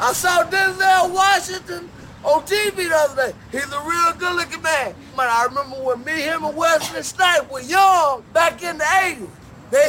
I saw Denzel Washington on TV the other day. He's a real good-looking man. Man, I remember when me, him, and Wesley Snipes were young back in the 80s.